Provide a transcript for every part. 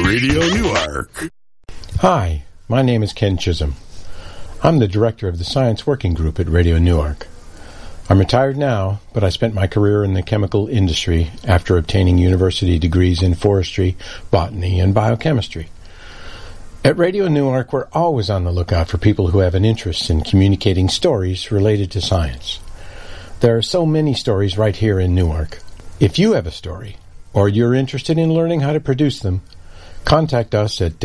Radio Newark. Hi, my name is Ken Chisholm. I'm the director of the Science Working Group at Radio Newark. I'm retired now, but I spent my career in the chemical industry after obtaining university degrees in forestry, botany, and biochemistry. At Radio Newark, we're always on the lookout for people who have an interest in communicating stories related to science. There are so many stories right here in Newark. If you have a story, or you're interested in learning how to produce them, contact us at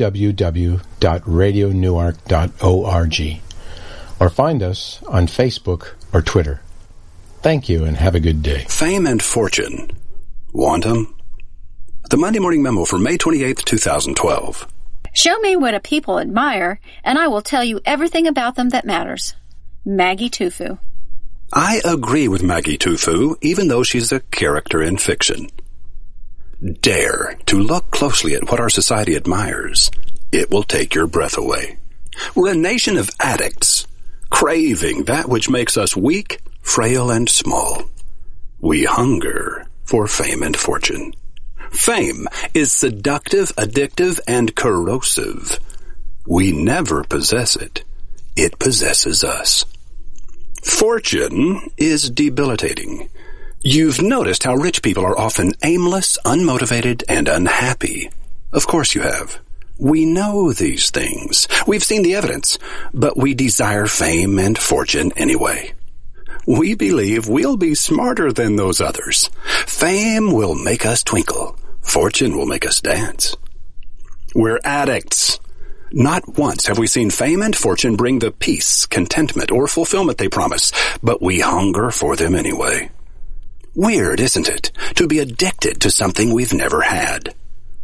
www.radionewark.org or find us on Facebook or Twitter. Thank you and have a good day. Fame and fortune. Want 'em? The Monday Morning Memo for May 28th, 2012. Show me what a people admire, and I will tell you everything about them that matters. Maggie Tufu. I agree with Maggie Tufu, even though she's a character in fiction. Dare to look closely at what our society admires. It will take your breath away. We're a nation of addicts, craving that which makes us weak, frail, and small. We hunger for fame and fortune. Fame is seductive, addictive, and corrosive. We never possess it. It possesses us. Fortune is debilitating. You've noticed how rich people are often aimless, unmotivated, and unhappy. Of course you have. We know these things. We've seen the evidence, but we desire fame and fortune anyway. We believe we'll be smarter than those others. Fame will make us twinkle. Fortune will make us dance. We're addicts. Not once have we seen fame and fortune bring the peace, contentment, or fulfillment they promise, but we hunger for them anyway. Weird, isn't it, to be addicted to something we've never had?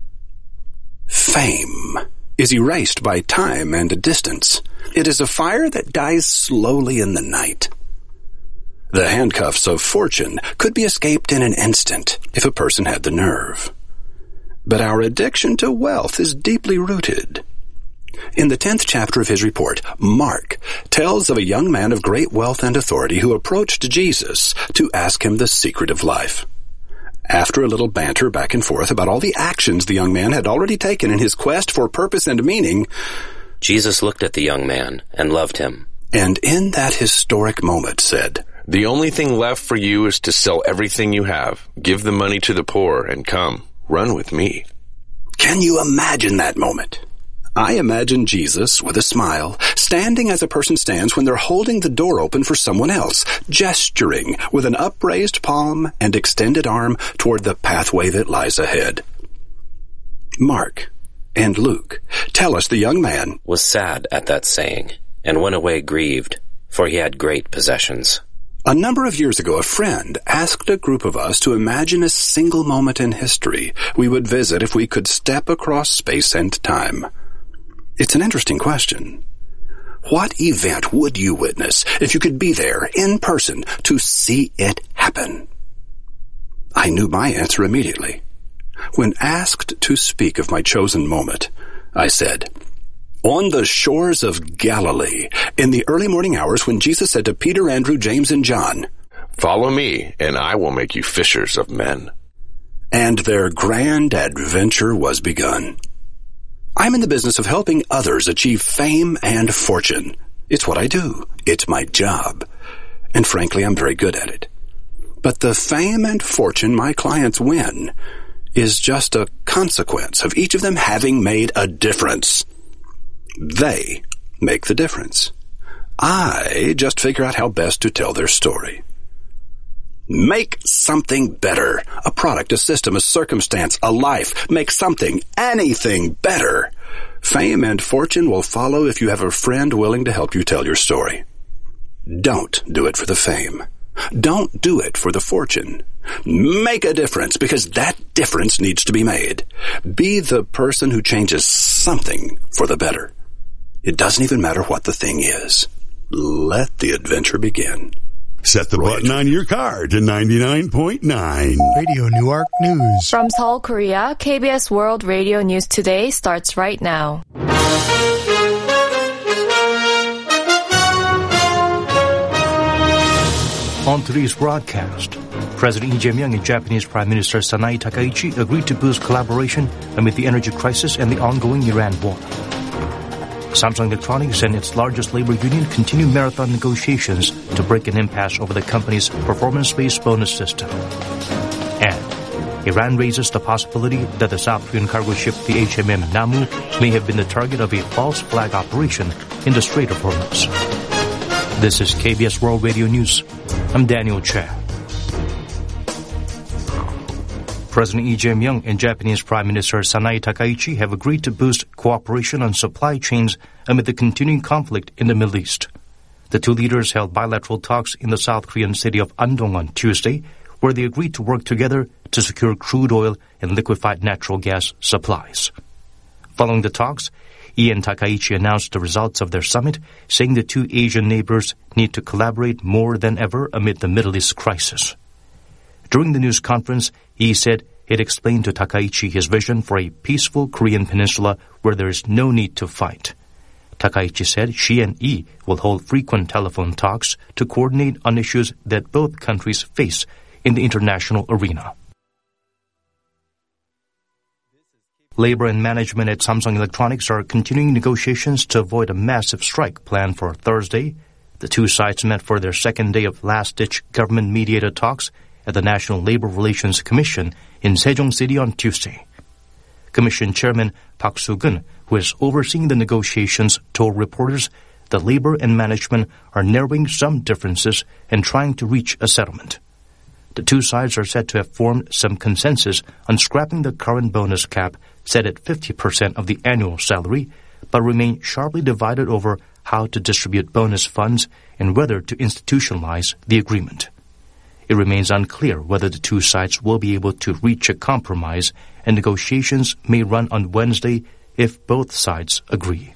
Fame is erased by time and distance. It is a fire that dies slowly in the night. The handcuffs of fortune could be escaped in an instant if a person had the nerve. But our addiction to wealth is deeply rooted. In the 10th chapter of his report, Mark tells of a young man of great wealth and authority who approached Jesus to ask him the secret of life. After a little banter back and forth about all the actions the young man had already taken in his quest for purpose and meaning, Jesus looked at the young man and loved him. And in that historic moment said, "The only thing left for you is to sell everything you have, give the money to the poor, and come, run with me." Can you imagine that moment? I imagine Jesus, with a smile, standing as a person stands when they're holding the door open for someone else, gesturing with an upraised palm and extended arm toward the pathway that lies ahead. Mark and Luke tell us the young man was sad at that saying and went away grieved, for he had great possessions. A number of years ago, a friend asked a group of us to imagine a single moment in history we would visit if we could step across space and time. It's an interesting question. What event would you witness if you could be there in person to see it happen? I knew my answer immediately. When asked to speak of my chosen moment, I said, on the shores of Galilee, in the early morning hours when Jesus said to Peter, Andrew, James, and John, "Follow me, and I will make you fishers of men." And their grand adventure was begun. I'm in the business of helping others achieve fame and fortune. It's what I do. It's my job. And frankly, I'm very good at it. But the fame and fortune my clients win is just a consequence of each of them having made a difference. They make the difference. I just figure out how best to tell their story. Make something better. A product, a system, a circumstance, a life. Make something, anything better. Fame and fortune will follow if you have a friend willing to help you tell your story. Don't do it for the fame. Don't do it for the fortune. Make a difference, because that difference needs to be made. Be the person who changes something for the better. It doesn't even matter what the thing is. Let the adventure begin. Set the button on your car to 99.9. Radio Newark News. From Seoul, Korea, KBS World Radio News Today starts right now. On today's broadcast, President Lee Jae-myung and Japanese Prime Minister Sanae Takaichi agreed to boost collaboration amid the energy crisis and the ongoing Iran war. Samsung Electronics and its largest labor union continue marathon negotiations to break an impasse over the company's performance-based bonus system. And Iran raises the possibility that the South Korean cargo ship, the HMM Namu, may have been the target of a false flag operation in the Strait of Hormuz. This is KBS World Radio News. I'm Daniel Che. President Lee Jae-myung and Japanese Prime Minister Sanae Takaichi have agreed to boost cooperation on supply chains amid the continuing conflict in the Middle East. The two leaders held bilateral talks in the South Korean city of Andong on Tuesday, where they agreed to work together to secure crude oil and liquefied natural gas supplies. Following the talks, Lee and Takaichi announced the results of their summit, saying the two Asian neighbors need to collaborate more than ever amid the Middle East crisis. During the news conference, Lee said he'd explained to Takaichi his vision for a peaceful Korean peninsula where there is no need to fight. Takaichi said she and Lee will hold frequent telephone talks to coordinate on issues that both countries face in the international arena. Labor and management at Samsung Electronics are continuing negotiations to avoid a massive strike planned for Thursday. The two sides met for their second day of last-ditch government-mediated talks at the National Labor Relations Commission in Sejong City on Tuesday. Commission Chairman Park Soo-geun, who is overseeing the negotiations, told reporters that labor and management are narrowing some differences and trying to reach a settlement. The two sides are said to have formed some consensus on scrapping the current bonus cap set at 50% of the annual salary, but remain sharply divided over how to distribute bonus funds and whether to institutionalize the agreement. It remains unclear whether the two sides will be able to reach a compromise, and negotiations may run on Wednesday if both sides agree.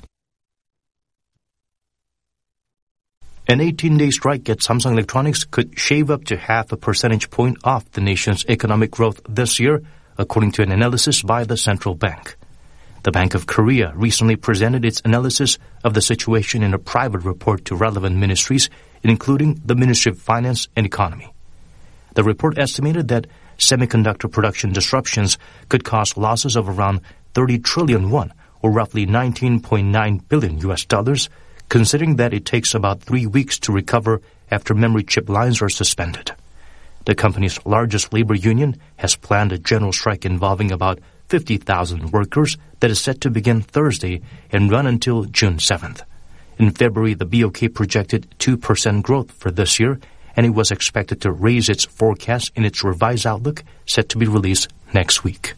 An 18-day strike at Samsung Electronics could shave up to 0.5 percentage point off the nation's economic growth this year, according to an analysis by the central bank. The Bank of Korea recently presented its analysis of the situation in a private report to relevant ministries, including the Ministry of Finance and Economy. The report estimated that semiconductor production disruptions could cause losses of around 30 trillion won, or roughly $19.9 billion, considering that it takes about 3 weeks to recover after memory chip lines are suspended. The company's largest labor union has planned a general strike involving about 50,000 workers that is set to begin Thursday and run until June 7th. In February, the BOK projected 2% growth for this year, and it was expected to raise its forecast in its revised outlook, set to be released next week.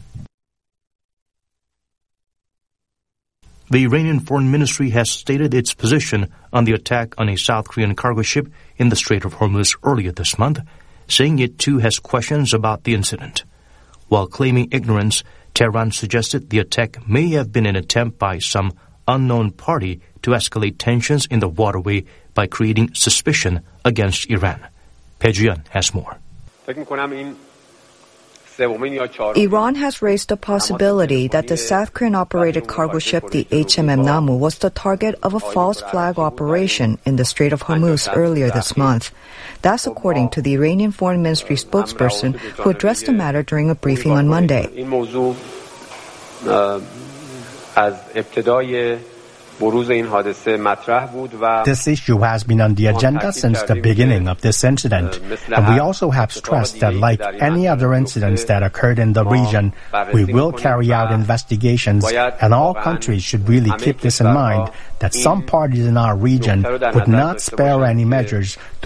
The Iranian Foreign Ministry has stated its position on the attack on a South Korean cargo ship in the Strait of Hormuz earlier this month, saying it too has questions about the incident. While claiming ignorance, Tehran suggested the attack may have been an attempt by some unknown party to escalate tensions in the waterway by creating suspicion against Iran. Pejuan has more. Iran has raised the possibility that the South Korean-operated cargo ship, the HMM Namu, was the target of a false flag operation in the Strait of Hormuz earlier this month. That's according to the Iranian Foreign Ministry spokesperson who addressed the matter during a briefing on Monday. This issue has been on the agenda since the beginning of this incident, and we also have stressed that like any other incidents that occurred in the region, we will carry out investigations, and all countries should really keep this in mind, that some parties in our region would not spare any measures to